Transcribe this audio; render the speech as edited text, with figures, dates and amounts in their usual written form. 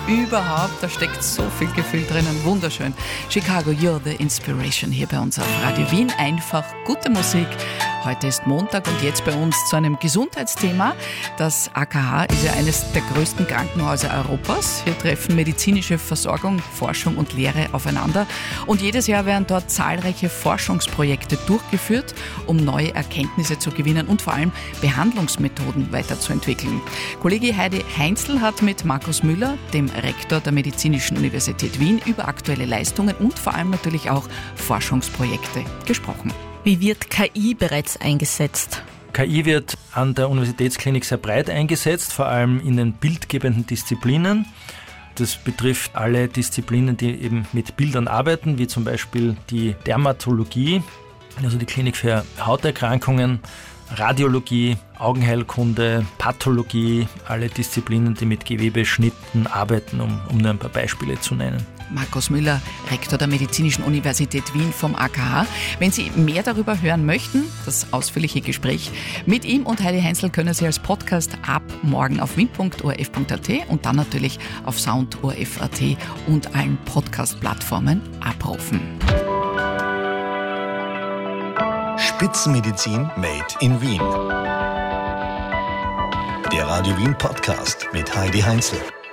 überhaupt. Da steckt so viel Gefühl drinnen. Wunderschön. Chicago, you're the inspiration hier bei uns auf Radio Wien. Einfach gute Musik. Heute ist Montag und jetzt bei uns zu einem Gesundheitsthema. Das AKH ist ja eines der größten Krankenhäuser Europas. Hier treffen medizinische Versorgung, Forschung und Lehre aufeinander. Und jedes Jahr werden dort zahlreiche Forschungsprojekte durchgeführt, um neue Erkenntnisse zu gewinnen und vor allem Behandlungsmethoden weiterzuentwickeln. Kollege Heidi Heinzl hat mit Markus Müller, dem Rektor der Medizinischen Universität Wien, über aktuelle Leistungen und vor allem natürlich auch Forschungsprojekte gesprochen. Wie wird KI bereits eingesetzt? KI wird an der Universitätsklinik sehr breit eingesetzt, vor allem in den bildgebenden Disziplinen. Das betrifft alle Disziplinen, die eben mit Bildern arbeiten, wie zum Beispiel die Dermatologie, also die Klinik für Hauterkrankungen, Radiologie, Augenheilkunde, Pathologie, alle Disziplinen, die mit Gewebeschnitten arbeiten, um nur ein paar Beispiele zu nennen. Markus Müller, Rektor der Medizinischen Universität Wien vom AKH. Wenn Sie mehr darüber hören möchten, das ausführliche Gespräch mit ihm und Heidi Heinzl können Sie als Podcast ab morgen auf wien.orf.at und dann natürlich auf sound.orf.at und allen Podcast-Plattformen abrufen. Spitzenmedizin made in Wien. Der Radio Wien Podcast mit Heidi Heinzl.